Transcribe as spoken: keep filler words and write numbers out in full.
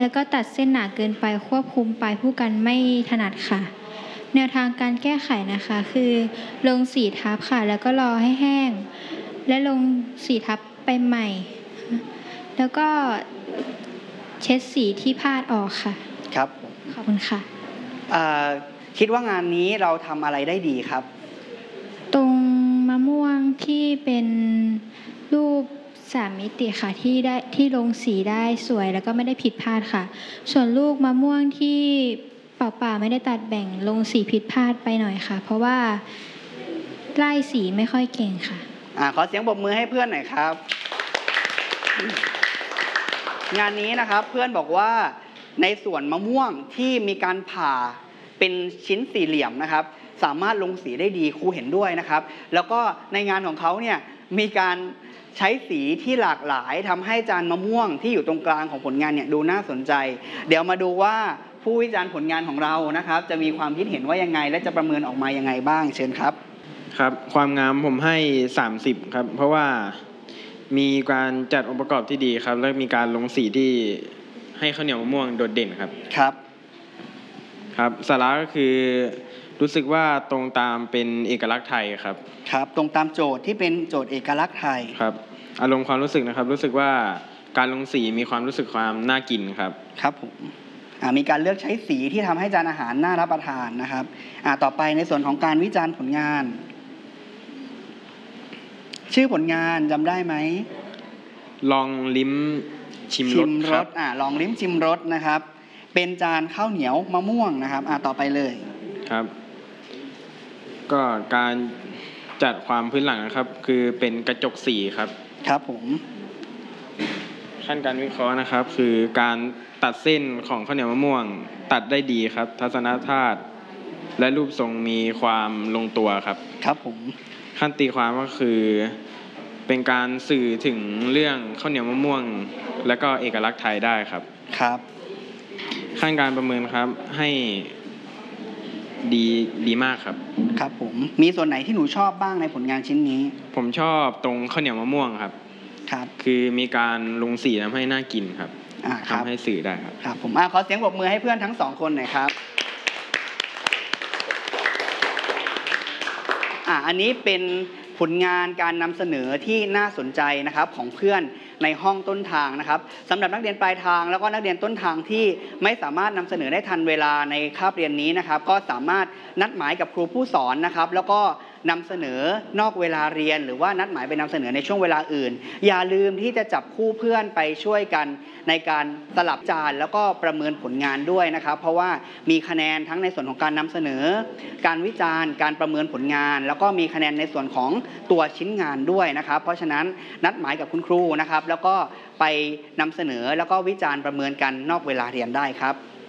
แล้วก็ตัดเส้นหนาเกินไปควบคุมปลายผู้กันไม่ถนัดค่ะแนวทางการแก้ไขนะคะคือลงสีทับค่ะแล้วก็รอให้แห้งและลงสีทับไปใหม่แล้วก็เช็ดสีที่พาดออกค่ะครับขอบคุณค่ะคิดว่างานนี้เราทำอะไรได้ดีครับตรงมะม่วงที่เป็นรูปสามมิติค่ะที่ได้ที่ลงสีได้สวยแล้วก็ไม่ได้ผิดพลาดค่ะส่วนลูกมะม่วงที่เปล่าๆไม่ได้ตัดแบ่งลงสีผิดพลาดไปหน่อยค่ะเพราะว่าไล่สีไม่ค่อยเก่งค่ะอ่าขอเสียงปรบมือให้เพื่อนหน่อยครับงานนี้นะครับเพื่อนบอกว่าในส่วนมะม่วงที่มีการผ่าเป็นชิ้นสี่เหลี่ยมนะครับสามารถลงสีได้ดีครูเห็นด้วยนะครับแล้วก็ในงานของเขาเนี่ยมีการใช้สีที่หลากหลายทำให้จานมะม่วงที่อยู่ตรงกลางของผลงานเนี่ยดูน่าสนใจเดี๋ยวมาดูว่าผู้วิจารณ์ผลงานของเรานะครับจะมีความคิดเห็นว่ายังไงและจะประเมินออกมายังไงบ้างเชิญครับครับความงามผมให้สามสิบครับเพราะว่ามีการจัดองค์ประกอบที่ดีครับและมีการลงสีที่ให้ข้าวเหนียวมะม่วงโดดเด่นครับครับครับสาระก็คือรู้สึกว่าตรงตามเป็นเอกลักษณ์ไทยครับครับตรงตามโจทย์ที่เป็นโจทย์เอกลักษณ์ไทยครับอารมณ์ความรู้สึกนะครับรู้สึกว่าการลงสีมีความรู้สึกความน่ากินครับครับผมมีการเลือกใช้สีที่ทำให้จานอาหารน่ารับประทานนะครับต่อไปในส่วนของการวิจารณ์ผลงานชื่อผลงานจำได้ไหมลองลิ้มชิมรสครับอ่าลองลิ้มชิมรสนะครับเป็นจานข้าวเหนียวมะม่วงนะครับอ่าต่อไปเลยครับก็การจัดความพื้นหลังนะครับคือเป็นกระจกสีครับครับผมขั้นการวิเคราะห์นะครับคือการตัดเส้นของข้าวเหนียวมะม่วงตัดได้ดีครับทัศนธาตุและรูปทรงมีความลงตัวครับครับผมขั้นตีความก็คือเป็นการสื่อถึงเรื่องข้าวเหนียวมะม่วงและก็เอกลักษณ์ไทยได้ครับครับขั้นการประเมินครับให้ดีดีมากครับครับผมมีส่วนไหนที่หนูชอบบ้างในผลงานชิ้นนี้ผมชอบตรงข้าวเหนียวมะม่วงครับครับคือมีการลงสีทำให้น่ากินครับทำให้สื่อได้ครับครับผมขอเสียงปรบมือให้เพื่อนทั้งสองคนหน่อยครับอ่าอันนี้เป็นผลงานการนำเสนอที่น่าสนใจนะครับของเพื่อนในห้องต้นทางนะครับสำหรับนักเรียนปลายทางแล้วก็นักเรียนต้นทางที่ไม่สามารถนำเสนอได้ทันเวลาในคาบเรียนนี้นะครับก็สามารถนัดหมายกับครูผู้สอนนะครับแล้วก็นำเสนอนอกเวลาเรียนหรือว่านัดหมายไปนำเสนอในช่วงเวลาอื่นอย่าลืมที่จะจับคู่เพื่อนไปช่วยกันในการสลับจานแล้วก็ประเมินผลงานด้วยนะครับเพราะว่ามีคะแนนทั้งในส่วนของการนำเสนอการวิจารณ์การประเมินผลงานแล้วก็มีคะแนนในส่วนของตัวชิ้นงานด้วยนะครับเพราะฉะนั้นนัดหมายกับคุณครูนะครับแล้วก็ไปนำเสนอแล้วก็วิจารณ์ประเมินกันนอกเวลาเรียนได้ครับ